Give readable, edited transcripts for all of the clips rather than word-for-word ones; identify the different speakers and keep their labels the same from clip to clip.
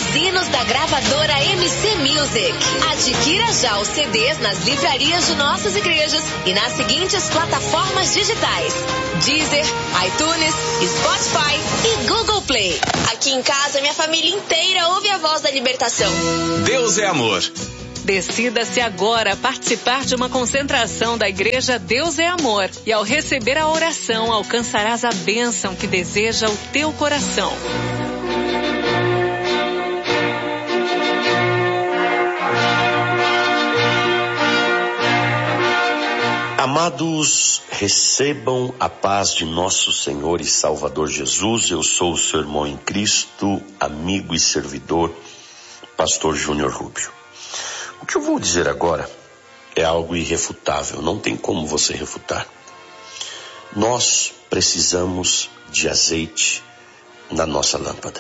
Speaker 1: Os hinos da gravadora MC Music. Adquira já os CDs nas livrarias de nossas igrejas e nas seguintes plataformas digitais: Deezer, iTunes, Spotify e Google Play. Aqui em casa, minha família inteira ouve a voz da libertação.
Speaker 2: Deus é amor.
Speaker 3: Decida-se agora participar de uma concentração da Igreja Deus é Amor. E ao receber a oração, alcançarás a bênção que deseja o teu coração.
Speaker 4: Amados, recebam a paz de nosso Senhor e Salvador Jesus. Eu sou o seu irmão em Cristo, amigo e servidor, Pastor Júnior Rubio. O que eu vou dizer agora é algo irrefutável, não tem como você refutar. Nós precisamos de azeite na nossa lâmpada.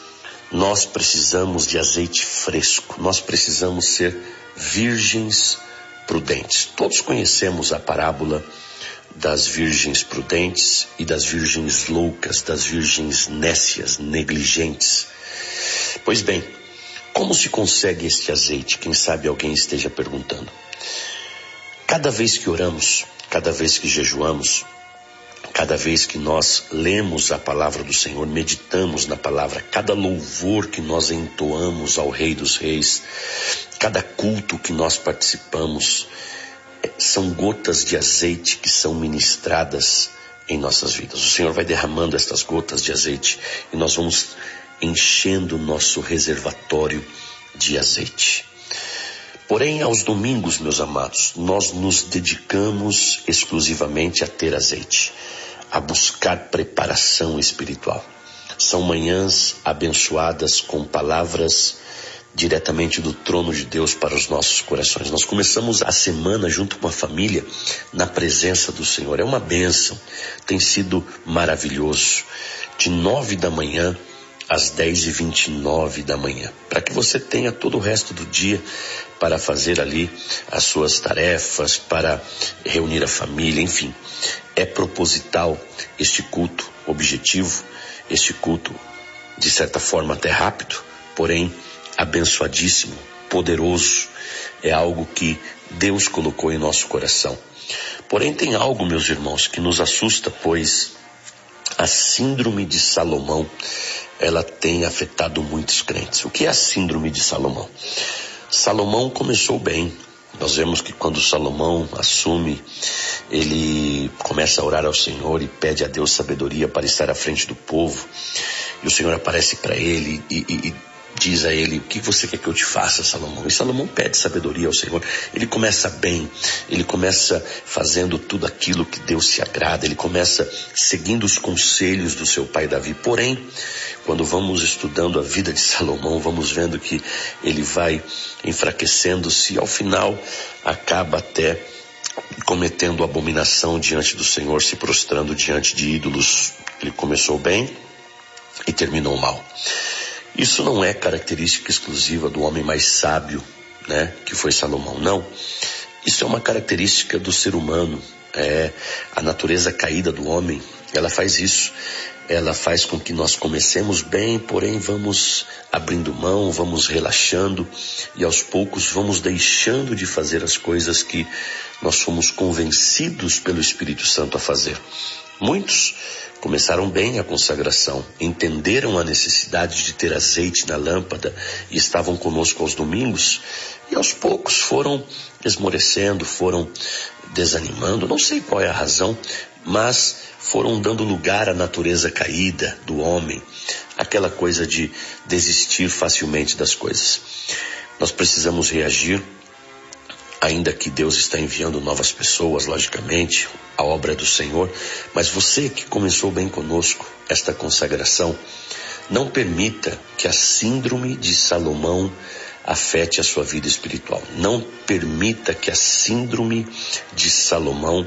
Speaker 4: Nós precisamos de azeite fresco. Nós precisamos ser virgens prudentes. Todos conhecemos a parábola das virgens prudentes e das virgens loucas, das virgens nécias, negligentes. Pois bem, como se consegue este azeite? Quem sabe alguém esteja perguntando. Cada vez que oramos, cada vez que jejuamos, cada vez que nós lemos a palavra do Senhor, meditamos na palavra, cada louvor que nós entoamos ao Rei dos Reis, cada culto que nós participamos, são gotas de azeite que são ministradas em nossas vidas. O Senhor vai derramando estas gotas de azeite e nós vamos enchendo o nosso reservatório de azeite. Porém, aos domingos, meus amados, nós nos dedicamos exclusivamente a ter azeite, a buscar preparação espiritual. São manhãs abençoadas com palavras diretamente do trono de Deus para os nossos corações. Nós começamos a semana junto com a família na presença do Senhor. É uma bênção, tem sido maravilhoso. De 9 da manhã às 10h29 da manhã, para que você tenha todo o resto do dia para fazer ali as suas tarefas, para reunir a família, enfim. É proposital este culto, objetivo, este culto, de certa forma até rápido, porém abençoadíssimo, poderoso, é algo que Deus colocou em nosso coração. Porém tem algo, meus irmãos, que nos assusta, pois a síndrome de Salomão, ela tem afetado muitos crentes. O que é a síndrome de Salomão? Salomão começou bem. Nós vemos que quando Salomão assume, ele começa a orar ao Senhor e pede a Deus sabedoria para estar à frente do povo. E o Senhor aparece para ele e diz a ele: o que você quer que eu te faça, Salomão? E Salomão pede sabedoria ao Senhor. Ele começa bem, ele começa fazendo tudo aquilo que Deus se agrada, ele começa seguindo os conselhos do seu pai Davi. Porém, quando vamos estudando a vida de Salomão, vamos vendo que ele vai enfraquecendo-se e ao final acaba até cometendo abominação diante do Senhor, se prostrando diante de ídolos. Ele começou bem e terminou mal. Isso não é característica exclusiva do homem mais sábio, né, que foi Salomão, não. Isso é uma característica do ser humano. A natureza caída do homem, ela faz isso. Ela faz com que nós comecemos bem, porém vamos abrindo mão, vamos relaxando e aos poucos vamos deixando de fazer as coisas que nós fomos convencidos pelo Espírito Santo a fazer. Muitos começaram bem a consagração, entenderam a necessidade de ter azeite na lâmpada e estavam conosco aos domingos, e aos poucos foram esmorecendo, foram desanimando, não sei qual é a razão, mas foram dando lugar à natureza caída do homem, aquela coisa de desistir facilmente das coisas. Nós precisamos reagir, ainda que Deus está enviando novas pessoas, logicamente, a obra do Senhor, mas você que começou bem conosco esta consagração, não permita que a síndrome de Salomão afete a sua vida espiritual. Não permita que a síndrome de Salomão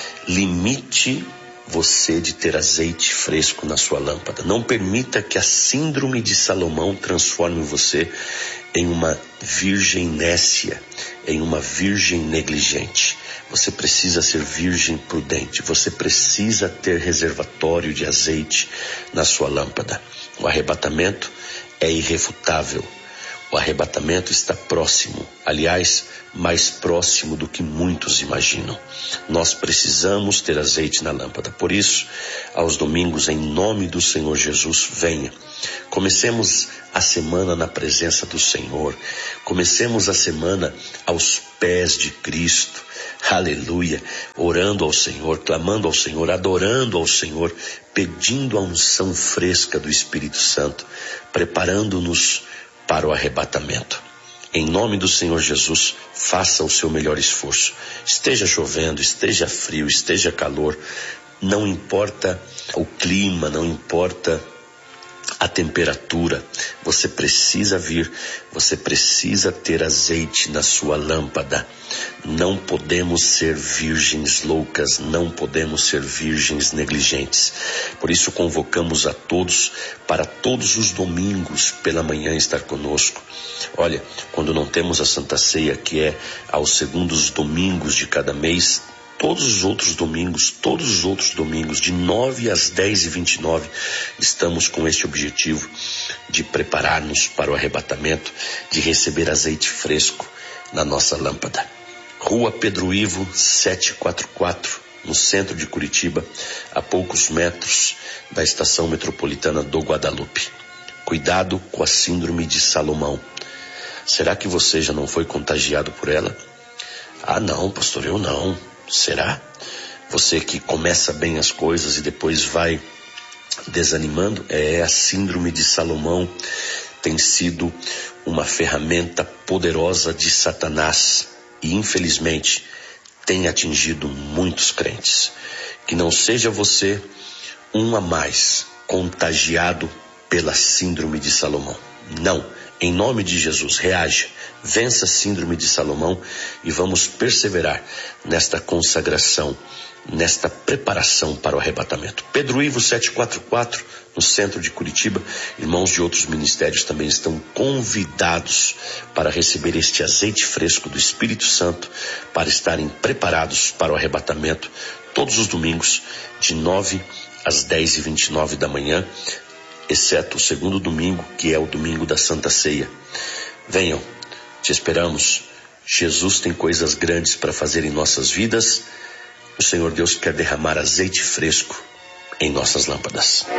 Speaker 4: limite você de ter azeite fresco na sua lâmpada. Não permita que a síndrome de Salomão transforme você em uma virgem nécia, em uma virgem negligente. Você precisa ser virgem prudente. Você precisa ter reservatório de azeite na sua lâmpada. O arrebatamento é irrefutável. O arrebatamento está próximo, aliás, mais próximo do que muitos imaginam. Nós precisamos ter azeite na lâmpada. Por isso, aos domingos, em nome do Senhor Jesus, venha. Comecemos a semana na presença do Senhor. Comecemos a semana aos pés de Cristo. Aleluia. Orando ao Senhor, clamando ao Senhor, adorando ao Senhor, pedindo a unção fresca do Espírito Santo, preparando-nos para o arrebatamento. Em nome do Senhor Jesus, faça o seu melhor esforço. Esteja chovendo, esteja frio, esteja calor, não importa o clima, não importa a temperatura, você precisa vir, você precisa ter azeite na sua lâmpada. Não podemos ser virgens loucas, não podemos ser virgens negligentes. Por isso convocamos a todos para todos os domingos pela manhã estar conosco. Olha, quando não temos a Santa Ceia, que é aos segundos domingos de cada mês, todos os outros domingos, de 9 às 10h29, estamos com este objetivo de preparar-nos para o arrebatamento, de receber azeite fresco na nossa lâmpada. Rua Pedro Ivo, 744, no centro de Curitiba, a poucos metros da estação metropolitana do Guadalupe. Cuidado com a síndrome de Salomão. Será que você já não foi contagiado por ela? Ah, não, pastor, eu não. Será? Você que começa bem as coisas e depois vai desanimando? A síndrome de Salomão tem sido uma ferramenta poderosa de Satanás e infelizmente tem atingido muitos crentes. Que não seja você um a mais contagiado pela síndrome de Salomão. Não. Em nome de Jesus, reaja, vença a síndrome de Salomão e vamos perseverar nesta consagração, nesta preparação para o arrebatamento. Pedro Ivo 744, no centro de Curitiba. Irmãos de outros ministérios também estão convidados para receber este azeite fresco do Espírito Santo, para estarem preparados para o arrebatamento todos os domingos, de 9 às 10h29 da manhã, exceto o segundo domingo, que é o domingo da Santa Ceia. Venham, te esperamos. Jesus tem coisas grandes para fazer em nossas vidas. O Senhor Deus quer derramar azeite fresco em nossas lâmpadas.